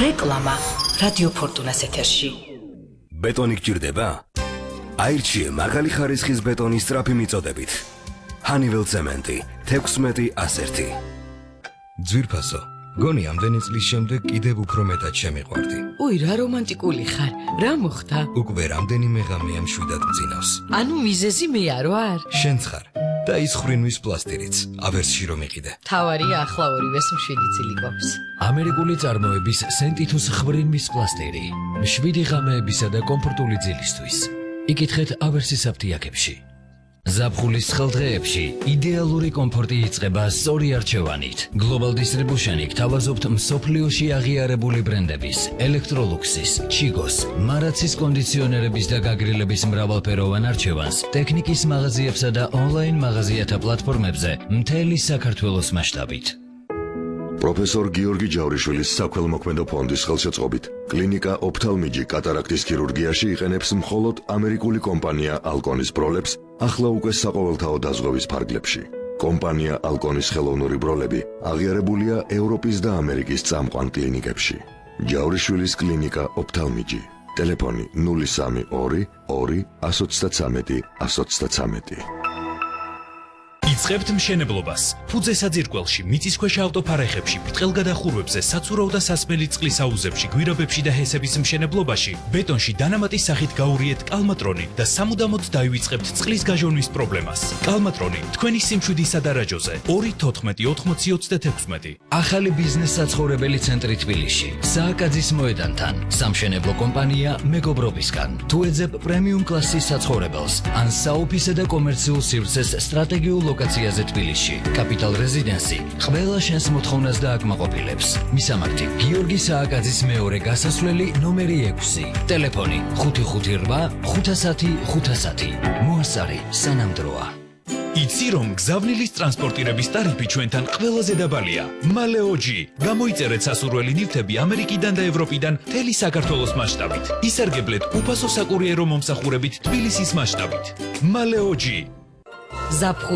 რეკლამა რადიო ფორტუნას ეთერში. ბეტონი გჭირდება? აირჩიე მაღალი ხარისხის ბეტონის სწრაფი მიწოდებით. Honeywell ცემენტი 16-101. ძვირფასო, გონი ამდენი წლის შემდეგ კიდევ უფრო მეტად შემიყვარდი. უი, რა რომანტიკული ხარ. რა მოხდა? უკვე რამდენიმე ღამეა მშვიდად მძინავს. ანუ მიზეზი მე არ ვარ? შენც ხარ. და ის ხრინვის პლასტირიც, ავერსში რომ იყიდე. თავარია ახლა ორივეს მშვიდი წილი ყოფს. ამერიკული წარმოების სენტითუს ხრინვის პლასტირი. მშვიდი ღამეებისა და კომფორტული ძილისთვის. იკითხეთ ავერსის აფთიაქებში. ზაფხულის ხელდღეებში იდეალური კომფორტი იწყება სწორი არჩევანით. Global Distribution-ი გთავაზობთ მსოფლიოში აღიარებული ბრენდების, ელექტროლუქსის, ჩიგოს, მარაცის კონდიციონერების და გაგრილების მრავალფეროვან არჩევანს ტექნიკის მაღაზიებსა და ონლაინ მაღაზიათა პლატფორმებზე მთელი საქართველოს მასშტაბით. პროფესორ გიორგი ჯავრიშვილის საქველმოქმედო ფონდის ხელშეწყობით კლინიკა ოფთალმიჯი კატარაქტის ქირურგიაში იყენებს მხოლოდ ამერიკული კომპანია ალკონის ბროლებს ახლა უკვე საყოველთაო დაზღვევის ფარგლებში. კომპანია ალკონის ხელოვნური ბროლები აღიარებულია ევროპის და ამერიკის წამყვან კლინიკებში. ჯავრიშვილის კლინიკა ოფთალმიჯი. ტელეფონი 032 2 133 133. იწყებთ მშენებლობას. ფუძე საძირკველში, მიწისქვეშა ავტოფარეხებში, ბრტყელგადახურვებზე, საცურაო და სასმელი წყლის აუზებში, გვირაბებში და ჰესების მშენებლობაში, ბეტონში დანამატის სახით გაურიეთ კალმატრონი და სამუდამოდ დაივიწყებთ წყლის გაჟონვის პრობლემას. კალმატრონი თქვენი სიმშვიდისა და რაჯოზე 2-14-80-36. ახალი ბიზნეს საცხოვრებელი ცენტრი თბილისში, სააკაძის მოედანთან, სამშენებლო კომპანია მეგობრობისგან. თუ ეძებ პრემიუმ კლასის საცხოვრებელს, ან საოფისე და კომერციულ სივრცეს სტრატეგიულ ლოკაციაზე თბილისში, კაპიტალ რეზიდენსი ყველა შენს მოთხოვნას დააკმაყოფილებს. მისამართი: გიორგი სააკაძის მეორე გასასვლელი ნომერი 6, ტელეფონი 558 510 510. მოასწარი სანამდროა. იცი რომ გზავნილის ტრანსპორტირების ტარიფი ჩვენთან ყველაზე დაბალია. მალეოჯი. გამოიწერეთ სასურველი ნივთები ამერიკიდან და ევროპიდან მთელი საქართველოს მასშტაბით. ისარგებლეთ უფასო საკურიერო მომსახურებით თბილისის მასშტაბით. მალეოჯი. ზაფხული